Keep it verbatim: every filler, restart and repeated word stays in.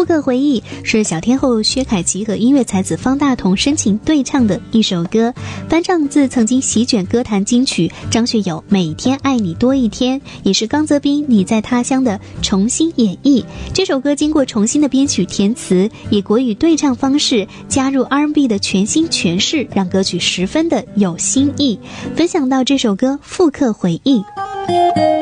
复刻回忆是小天后薛凯琪和音乐才子方大同深情对唱的一首歌，翻唱自曾经席卷歌坛金曲张学友《每天爱你多一天》，也是刚泽斌《你在他乡》的重新演绎。这首歌经过重新的编曲填词，以国语对唱方式加入 R and B 的全新诠释，让歌曲十分的有新意。分享到这首歌复刻回忆。